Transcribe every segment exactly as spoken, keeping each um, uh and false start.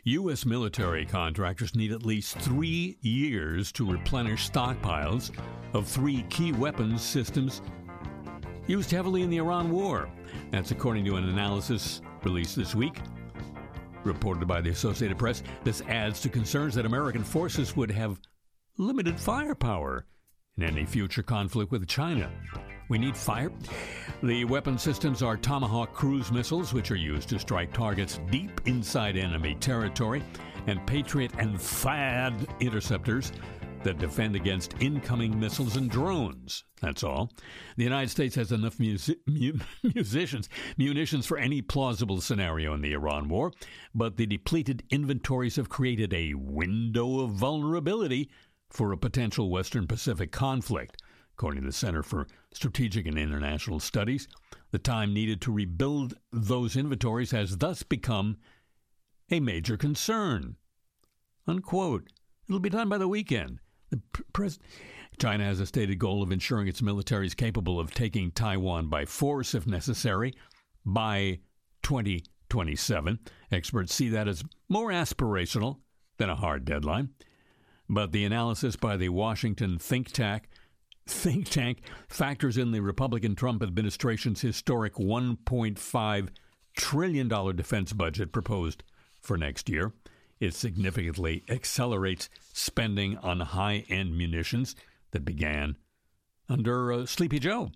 U S military contractors need at least three years to replenish stockpiles of three key weapons systems used heavily in the Iran war. That's according to an analysis released this week, reported by the Associated Press. This adds to concerns that American forces would have limited firepower in any future conflict with China. We need fire. The weapon systems are Tomahawk cruise missiles, which are used to strike targets deep inside enemy territory, and Patriot and THAAD interceptors that defend against incoming missiles and drones. That's all. The United States has enough music, mu- musicians, munitions for any plausible scenario in the Iran war, but the depleted inventories have created a window of vulnerability for a potential Western Pacific conflict. According to the Center for Strategic and International Studies, the time needed to rebuild those inventories has thus become a major concern. Unquote. It'll be done by the weekend. The pres- China has a stated goal of ensuring its military is capable of taking Taiwan by force, if necessary, by twenty twenty-seven. Experts see that as more aspirational than a hard deadline. But the analysis by the Washington think tank think tank factors in the Republican Trump administration's historic one point five trillion dollars defense budget proposed for next year. It significantly accelerates spending on high-end munitions that began under uh, Sleepy Joe.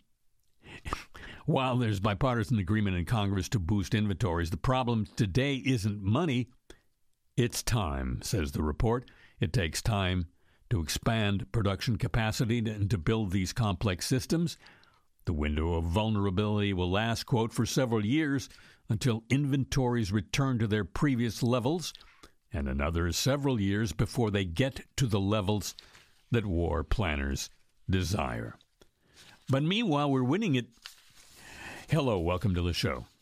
While there's bipartisan agreement in Congress to boost inventories, the problem today isn't money, it's time, says the report. It takes time to expand production capacity and to build these complex systems. The window of vulnerability will last, quote, for several years until inventories return to their previous levels, and another several years before they get to the levels that war planners desire. But meanwhile, we're winning it. Hello, welcome to the show.